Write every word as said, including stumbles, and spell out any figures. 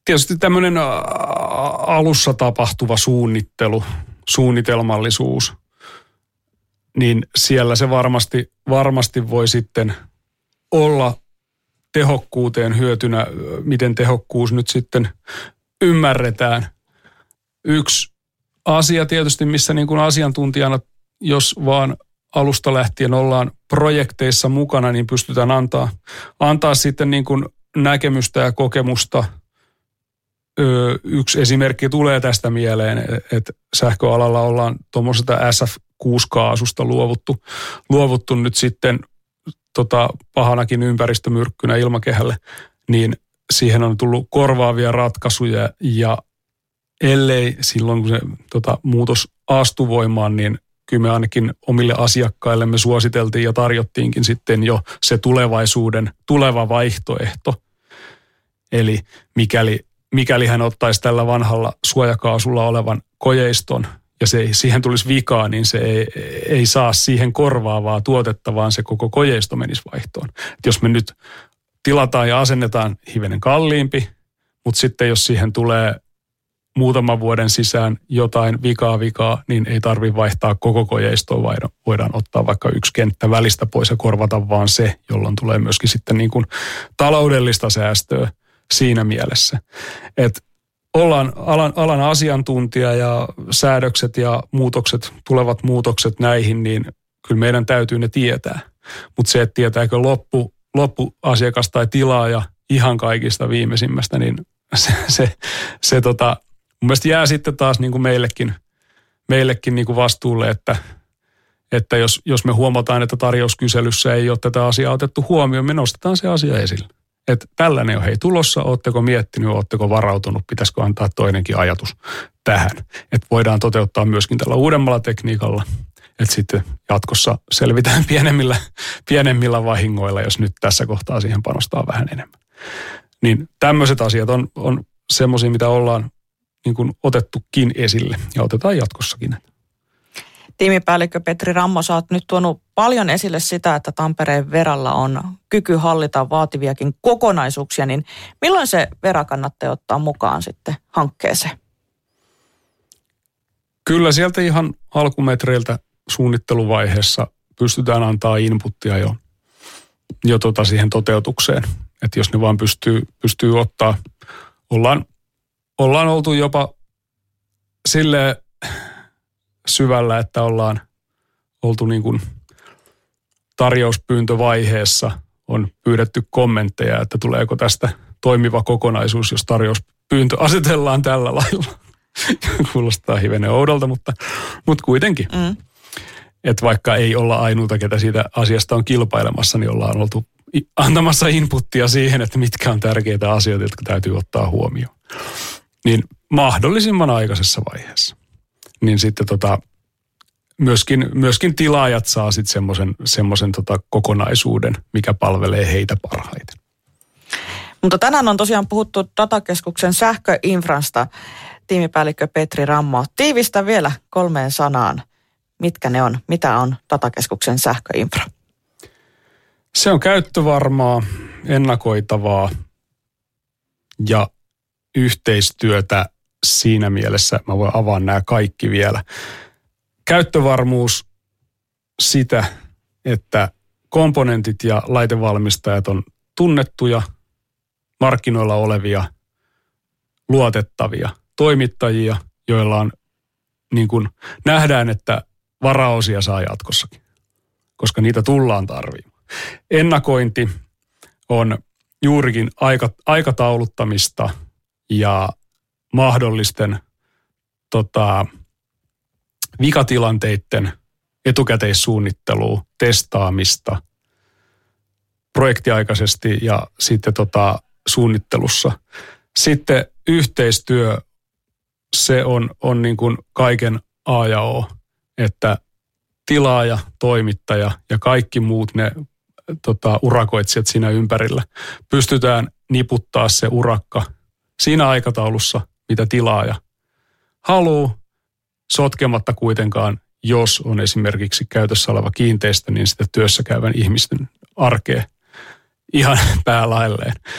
Tietysti tämmöinen alussa tapahtuva suunnittelu, suunnitelmallisuus, niin siellä se varmasti, varmasti voi sitten olla tehokkuuteen hyötynä, miten tehokkuus nyt sitten ymmärretään. Yksi asia tietysti, missä niin kuin asiantuntijana, jos vaan alusta lähtien ollaan projekteissa mukana, niin pystytään antaa, antaa sitten niin kuin näkemystä ja kokemusta. Yksi esimerkki tulee tästä mieleen, että sähköalalla ollaan tuommoisesta S F kuusi kaasusta luovuttu, luovuttu nyt sitten tota, pahanakin ympäristömyrkkynä ilmakehälle, niin siihen on tullut korvaavia ratkaisuja ja ellei silloin kun se tota, muutos astui voimaan, niin kyllä me ainakin omille asiakkaillemme suositeltiin ja tarjottiinkin sitten jo se tulevaisuuden tuleva vaihtoehto. Eli mikäli, mikäli hän ottaisi tällä vanhalla suojakaasulla olevan kojeiston ja se, siihen tulisi vikaa, niin se ei, ei saa siihen korvaavaa tuotetta, vaan se koko kojeisto menisi vaihtoon. Et jos me nyt tilataan ja asennetaan hivenen kalliimpi, mutta sitten jos siihen tulee muutaman vuoden sisään jotain vikaa vikaa, niin ei tarvitse vaihtaa koko kojeistoa, vaan voidaan ottaa vaikka yksi kenttä välistä pois ja korvata vaan se, jolloin tulee myöskin sitten niin kuin taloudellista säästöä siinä mielessä. Että ollaan alan, alan asiantuntija ja säädökset ja muutokset, tulevat muutokset näihin, niin kyllä meidän täytyy ne tietää. Mutta se, että tietääkö loppu, loppuasiakas tai tilaaja ihan kaikista viimeisimmästä, niin se, se, se tota, mun mielestä jää sitten taas niin kuin meillekin, meillekin niin kuin vastuulle, että, että jos, jos me huomataan, että tarjouskyselyssä ei ole tätä asiaa otettu huomioon, me nostetaan se asia esille. Että tällainen on hei tulossa, ootteko miettinyt, ootteko varautunut, pitäisikö antaa toinenkin ajatus tähän. Että voidaan toteuttaa myöskin tällä uudemmalla tekniikalla, että sitten jatkossa selvitään pienemmillä, pienemmillä vahingoilla, jos nyt tässä kohtaa siihen panostaa vähän enemmän. Niin tämmöiset asiat on, on semmoisia, mitä ollaan niin kuin otettukin esille ja otetaan jatkossakin. Tiimipäällikkö Petri Rammo, sä oot nyt tuonut paljon esille sitä, että Tampereen Veralla on kyky hallita vaativiakin kokonaisuuksia, niin milloin se Vera kannattaa ottaa mukaan sitten hankkeeseen? Kyllä sieltä ihan alkumetreiltä suunnitteluvaiheessa pystytään antaa inputtia jo, jo tota siihen toteutukseen. Että jos ne vaan pystyy, pystyy ottaa, ollaan, ollaan oltu jopa silleen syvällä, että ollaan oltu niin kuin tarjouspyyntövaiheessa, on pyydetty kommentteja, että tuleeko tästä toimiva kokonaisuus, jos tarjouspyyntö asetellaan tällä lailla. Kuulostaa hivenen oudolta, mutta, mutta kuitenkin. Mm. Että vaikka ei olla ainoita, ketä siitä asiasta on kilpailemassa, niin ollaan oltu antamassa inputtia siihen, että mitkä on tärkeitä asioita, jotka täytyy ottaa huomioon. Niin mahdollisimman aikaisessa vaiheessa. Niin sitten tota, myöskin, myöskin tilaajat saa sitten semmoisen semmoisen tota kokonaisuuden, mikä palvelee heitä parhaiten. Mutta tänään on tosiaan puhuttu datakeskuksen sähköinfrasta. Tiimipäällikkö Petri Rammo, tiivistä vielä kolmeen sanaan. Mitkä ne on? Mitä on datakeskuksen sähköinfra? Se on käyttövarmaa, ennakoitavaa ja yhteistyötä siinä mielessä. Mä voin avaa nämä kaikki vielä. Käyttövarmuus sitä, että komponentit ja laitevalmistajat on tunnettuja, markkinoilla olevia, luotettavia toimittajia, joilla on niin kuin nähdään, että varaosia saa jatkossakin, koska niitä tullaan tarvimaan. Ennakointi on juurikin aika, aikatauluttamista ja mahdollisten tota, vikatilanteiden etukäteissuunnittelua, testaamista projektiaikaisesti ja sitten tota, suunnittelussa. Sitten yhteistyö, se on, on niin kuin kaiken A ja O, että tilaaja, toimittaja ja kaikki muut ne tota, urakoitsijat siinä ympärillä pystytään niputtaa se urakka siinä aikataulussa, mitä tilaaja haluaa, sotkematta kuitenkaan, jos on esimerkiksi käytössä oleva kiinteistö, niin sitä työssä käyvän ihmisten arkea ihan päälailleen.